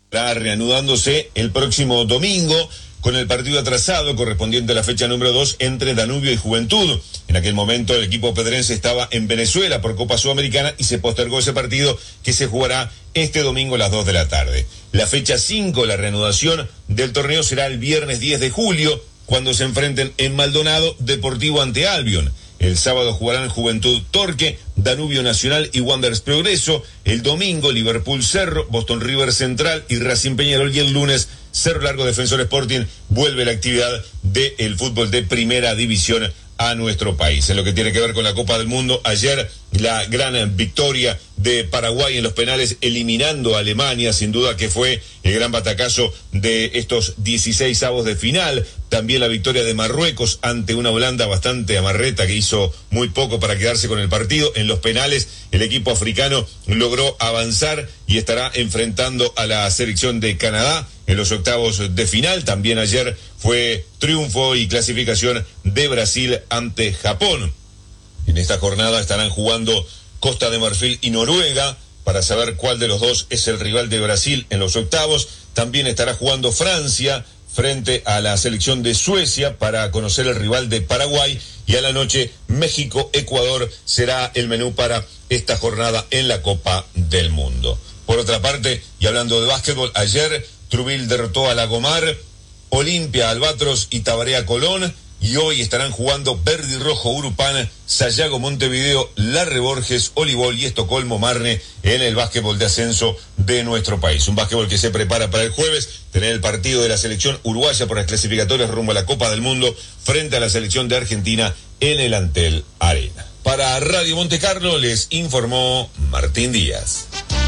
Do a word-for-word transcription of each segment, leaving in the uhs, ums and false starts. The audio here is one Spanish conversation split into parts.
Estará reanudándose el próximo domingo con el partido atrasado correspondiente a la fecha número dos entre Danubio y Juventud. En aquel momento el equipo pedrense estaba en Venezuela por Copa Sudamericana y se postergó ese partido que se jugará este domingo a las dos de la tarde. La fecha cinco, la reanudación del torneo, será el viernes diez de julio, cuando se enfrenten en Maldonado Deportivo ante Albion. El sábado jugarán Juventud Torque, Danubio Nacional y Wanderers Progreso. El domingo Liverpool Cerro, Boston River Central y Racing Peñarol. Y el lunes Cerro Largo Defensor Sporting vuelve la actividad del fútbol de primera división a nuestro país. En lo que tiene que ver con la Copa del Mundo, ayer la gran victoria de Paraguay en los penales eliminando a Alemania, sin duda que fue el gran batacazo de estos dieciséis avos de final. También la victoria de Marruecos ante una Holanda bastante amarreta que hizo muy poco para quedarse con el partido. En los penales el equipo africano logró avanzar y estará enfrentando a la selección de Canadá en los octavos de final. También ayer fue triunfo y clasificación de Brasil ante Japón. En esta jornada estarán jugando Costa de Marfil y Noruega para saber cuál de los dos es el rival de Brasil en los octavos. También estará jugando Francia frente a la selección de Suecia para conocer el rival de Paraguay. Y a la noche México-Ecuador será el menú para esta jornada en la Copa del Mundo. Por otra parte, y hablando de básquetbol, ayer Trubil derrotó a Lagomar, Olimpia, Albatros y Tabaré Colón. Y hoy estarán jugando Verde y Rojo Urupán, Sayago Montevideo, Larre Borges, Olivol y Estocolmo Marne en el básquetbol de ascenso de nuestro país. Un básquetbol que se prepara para el jueves, tener el partido de la selección uruguaya por las clasificatorias rumbo a la Copa del Mundo frente a la selección de Argentina en el Antel Arena. Para Radio Monte Carlo les informó Martín Díaz.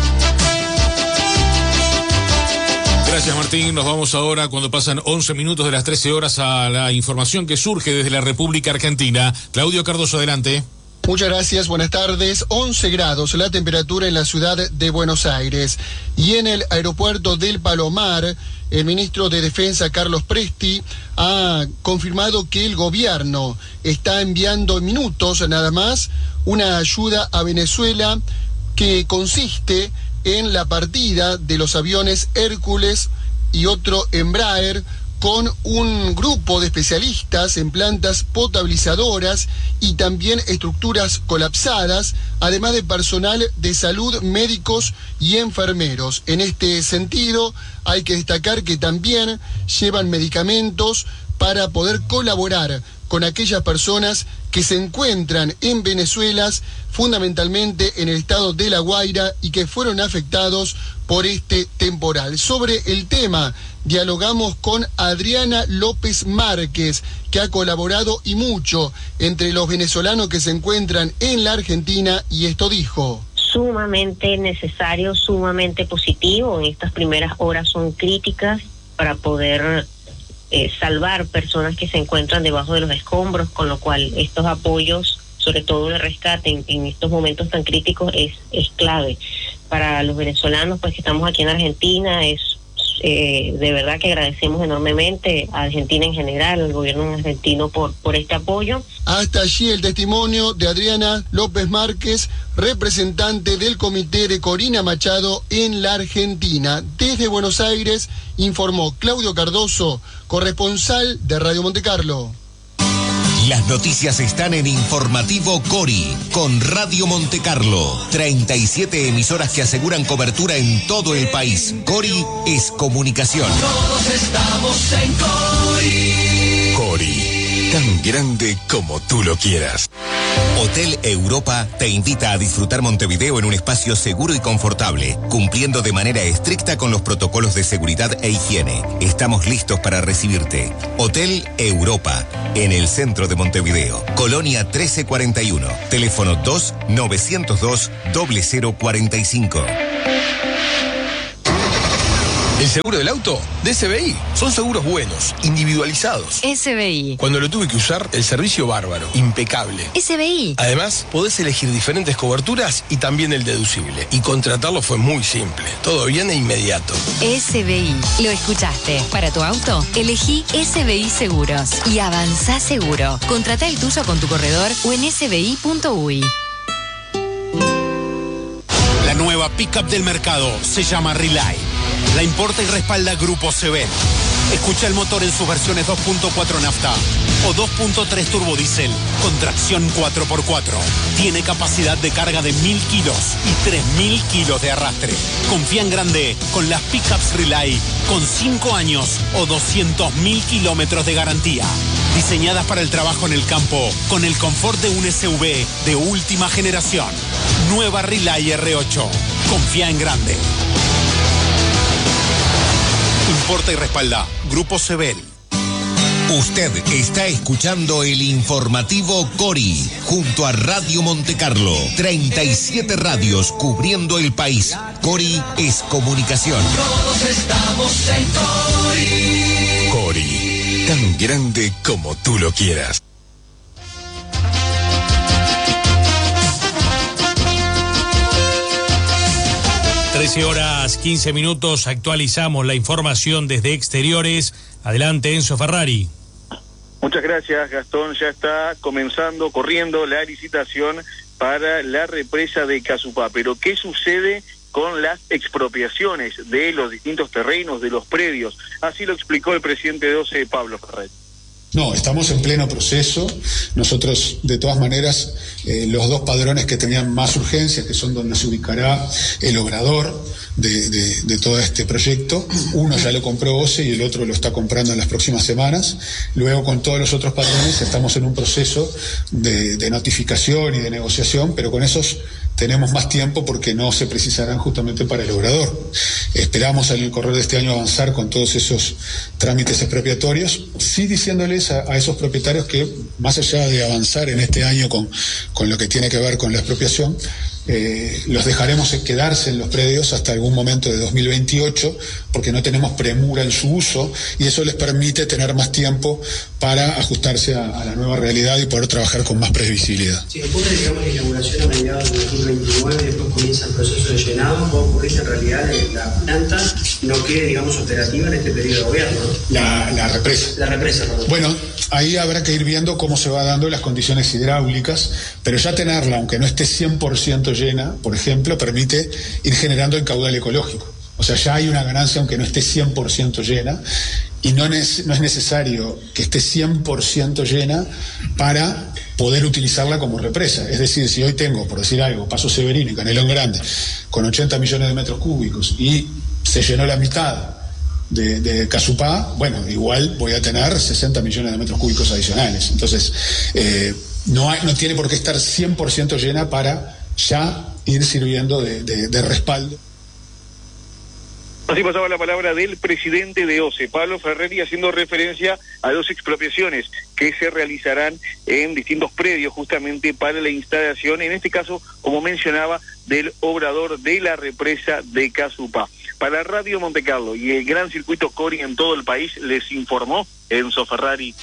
Gracias, Martín. Nos vamos ahora, cuando pasan once minutos de las trece horas, a la información que surge desde la República Argentina. Claudio Cardoso, adelante. Muchas gracias, buenas tardes. once grados la temperatura en la ciudad de Buenos Aires. Y en el aeropuerto del Palomar, el ministro de Defensa, Carlos Presti, ha confirmado que el gobierno está enviando en minutos nada más una ayuda a Venezuela que consiste en la partida de los aviones Hércules y otro Embraer con un grupo de especialistas en plantas potabilizadoras y también estructuras colapsadas, además de personal de salud, médicos y enfermeros. En este sentido, hay que destacar que también llevan medicamentos para poder colaborar con aquellas personas que se encuentran en Venezuela, fundamentalmente en el estado de La Guaira, y que fueron afectados por este temporal. Sobre el tema, dialogamos con Adriana López Márquez, que ha colaborado y mucho entre los venezolanos que se encuentran en la Argentina, y esto dijo. Sumamente necesario, sumamente positivo. En estas primeras horas son críticas para poder Eh, salvar personas que se encuentran debajo de los escombros, con lo cual estos apoyos, sobre todo de rescate en, en estos momentos tan críticos, es, es clave. Para los venezolanos pues que estamos aquí en Argentina, es eh, de verdad que agradecemos enormemente a Argentina en general, al gobierno argentino por, por este apoyo. Hasta allí el testimonio de Adriana López Márquez, representante del comité de Corina Machado en la Argentina. Desde Buenos Aires informó Claudio Cardoso, corresponsal de Radio Monte Carlo. Las noticias están en Informativo Cori, con Radio Monte Carlo. treinta y siete emisoras que aseguran cobertura en todo el país. Cori es comunicación. Todos estamos en Cori. Cori, tan grande como tú lo quieras. Hotel Europa te invita a disfrutar Montevideo en un espacio seguro y confortable, cumpliendo de manera estricta con los protocolos de seguridad e higiene. Estamos listos para recibirte. Hotel Europa, en el centro de Montevideo. Colonia trece cuarenta y uno. Teléfono dos nueve cero dos cero cero cuatro cinco. El seguro del auto de S B I. Son seguros buenos, individualizados. S B I. Cuando lo tuve que usar, el servicio bárbaro, impecable. S B I. Además, podés elegir diferentes coberturas y también el deducible. Y contratarlo fue muy simple. Todo bien e inmediato. S B I. Lo escuchaste. Para tu auto, elegí S B I Seguros. Y avanzá seguro. Contratá el tuyo con tu corredor o en s b i punto u y. La nueva pickup del mercado se llama Relay. La importa y respalda Grupo Sebel. Escucha el motor en sus versiones dos punto cuatro nafta o dos punto tres turbodiesel con tracción cuatro por cuatro. Tiene capacidad de carga de mil kilos y tres mil kilos de arrastre. Confía en grande con las pickups Relay con cinco años o doscientos mil kilómetros de garantía. Diseñadas para el trabajo en el campo con el confort de un S U V de última generación. Nueva Relay R ocho. Confía en grande. Importa y respalda Grupo Sebel. Usted está escuchando el informativo Cori junto a Radio Montecarlo. treinta y siete radios cubriendo el país. Cori es comunicación. Todos estamos en Cori. Cori, tan grande como tú lo quieras. trece horas quince minutos, actualizamos la información desde exteriores. Adelante, Enzo Ferrari. Muchas gracias, Gastón. Ya está comenzando, corriendo la licitación para la represa de Casupá. Pero ¿qué sucede con las expropiaciones de los distintos terrenos, de los predios? Así lo explicó el presidente de OCE, Pablo Ferrer. No, estamos en pleno proceso. Nosotros, de todas maneras, eh, los dos padrones que tenían más urgencia, que son donde se ubicará el obrador de, de, de todo este proyecto, uno ya lo compró OCE y el otro lo está comprando en las próximas semanas. Luego, con todos los otros padrones, estamos en un proceso de, de notificación y de negociación, pero con esos tenemos más tiempo porque no se precisarán justamente para el obrador. Esperamos en el correr de este año avanzar con todos esos trámites expropiatorios, sí diciéndoles a, a esos propietarios que, más allá de avanzar en este año con, con lo que tiene que ver con la expropiación, eh, los dejaremos quedarse en los predios hasta algún momento de dos mil veintiocho, porque no tenemos premura en su uso y eso les permite tener más tiempo para ajustarse a, a la nueva realidad y poder trabajar con más previsibilidad. Si ocurre, digamos, la inauguración a mediados de dos mil veintinueve, después comienza el proceso de llenado, puede ocurrir que en realidad la planta no quede, digamos, operativa en este periodo de gobierno, ¿no? La, la represa. La represa, perdón. Bueno, ahí habrá que ir viendo cómo se va dando las condiciones hidráulicas, pero ya tenerla, aunque no esté cien por ciento llena, por ejemplo, permite ir generando el caudal ecológico. O sea, ya hay una ganancia aunque no esté cien por ciento llena, y no es, no es necesario que esté cien por ciento llena para poder utilizarla como represa. Es decir, si hoy tengo, por decir algo, Paso Severino y Canelón Grande, con ochenta millones de metros cúbicos, y se llenó la mitad de, de Casupá, bueno, igual voy a tener sesenta millones de metros cúbicos adicionales. Entonces, eh, no, hay, no tiene por qué estar cien por ciento llena para ya ir sirviendo de, de, de respaldo. Así pasaba la palabra del presidente de OCE, Pablo Ferreri, haciendo referencia a dos expropiaciones que se realizarán en distintos predios justamente para la instalación, en este caso, como mencionaba, del obrador de la represa de Casupá. Para Radio Montecarlo y el gran circuito Cori en todo el país, les informó Enzo Ferrari.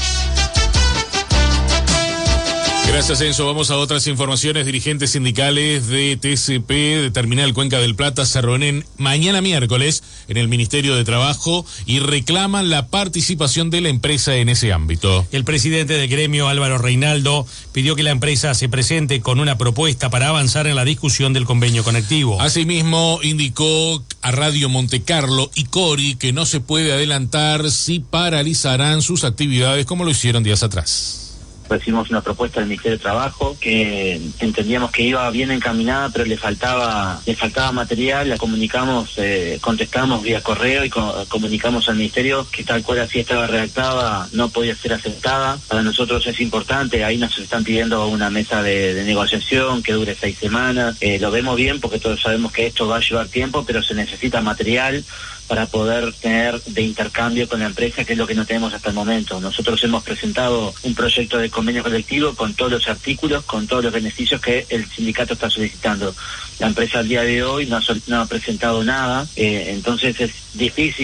Gracias, Enzo. Vamos a otras informaciones. Dirigentes sindicales de T C P, de Terminal Cuenca del Plata, se reúnen mañana miércoles en el Ministerio de Trabajo y reclaman la participación de la empresa en ese ámbito. El presidente del gremio, Álvaro Reinaldo, pidió que la empresa se presente con una propuesta para avanzar en la discusión del convenio conectivo. Asimismo, indicó a Radio Montecarlo y Cori que no se puede adelantar si paralizarán sus actividades como lo hicieron días atrás. Recibimos una propuesta del Ministerio de Trabajo que entendíamos que iba bien encaminada, pero le faltaba le faltaba material. La comunicamos, eh, contestamos vía correo y co- comunicamos al Ministerio que tal cual así estaba redactada no podía ser aceptada. Para nosotros es importante, ahí nos están pidiendo una mesa de, de negociación que dure seis semanas. Eh, lo vemos bien porque todos sabemos que esto va a llevar tiempo, pero se necesita material para poder tener de intercambio con la empresa, que es lo que no tenemos hasta el momento. Nosotros hemos presentado un proyecto de convenio colectivo con todos los artículos, con todos los beneficios que el sindicato está solicitando. La empresa al día de hoy no ha, sol- no ha presentado nada, eh, entonces es difícil